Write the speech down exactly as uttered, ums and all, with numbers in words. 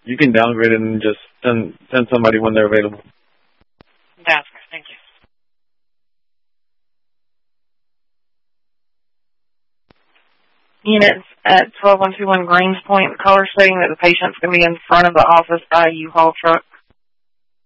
You can downgrade it and just send send somebody when they're available. That's great. Thank you. Units at twelve one two one Greens Point, caller stating that the patient's going to be in front of the office by a U-Haul truck.